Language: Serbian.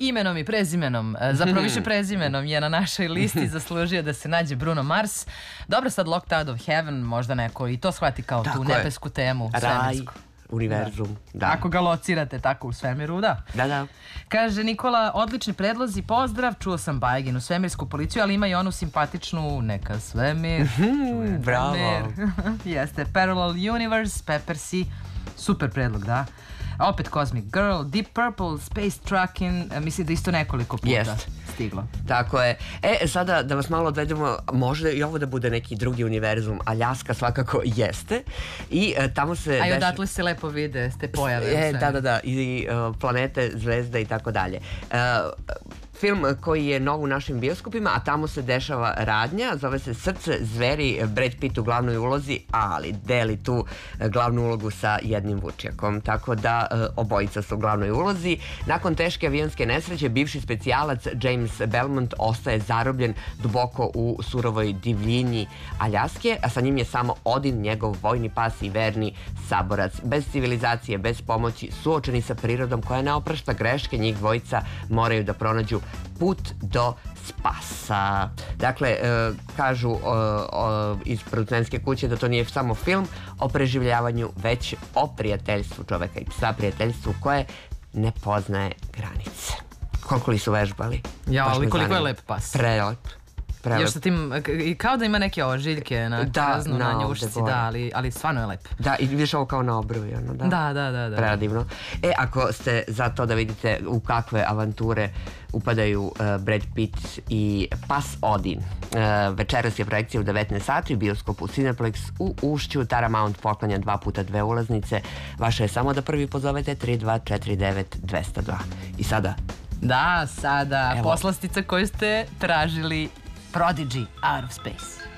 imenom i prezimenom, zapravo više prezimenom je na našoj listi zaslužio da se nađe Bruno Mars. Dobro, sad Locked Out of Heaven, možda neko i to shvati kao tu nebesku temu, svemirsku. Univerzum, da. Ako ga locirate tako u svemiru, da. Da. Kaže Nikola, odlični predlozi, pozdrav, čuo sam Bajginu svemirsku policiju, ali ima i onu simpatičnu neka svemir. Bravo. Jeste, Parallel Universe, Peppersi, super predlog, da. Opet Cosmic Girl, Deep Purple, Space Trucking, mislim da isto nekoliko puta stiglo. Tako je. Sada da vas malo odvedemo, može i ovo da bude neki drugi univerzum, Aljaska svakako jeste. I tamo se... A i odatle se lepo vide ste pojave. Da, i planete, zvezde i tako dalje. Film koji je nov u našim bioskopima, a tamo se dešava radnja, zove se Srce zveri, Brad Pitt u glavnoj ulozi, ali deli tu glavnu ulogu sa jednim Vučjakom, tako da obojica su u glavnoj ulozi. Nakon teške avionske nesreće, bivši specijalac James Belmont ostaje zarobljen duboko u surovoj divljini Aljaske, a sa njim je samo Odin, njegov vojni pas i verni saborac. Bez civilizacije, bez pomoći, suočeni sa prirodom koja ne oprašta greške, njih dvojica moraju da pronađu put do spasa. Dakle, kažu iz producentske kuće da to nije samo film o preživljavanju, već o prijateljstvu čoveka i psa, prijateljstvu koje ne poznaje granice. Koliko li su vežbali? Ja, ali koliko je lep pas. Prelep. Još sa tim, kao da ima neke ožiljke na kaznu, na njušci, da, ali stvarno je lep. Da, i vidiš ovo kao na obruju, ono, da. Da. Predivno. Ako ste za to da vidite u kakve avanture upadaju Brad Pitt i pas Odin. Večeras je projekcija u 19 sati u bioskopu Cineplex u Ušću. Paramount poklanja 2x2 ulaznice. Vaše je samo da prvi pozovete 3249 202. I sada? Da, sada poslastica koju ste tražili, Prodigy, Out of Space.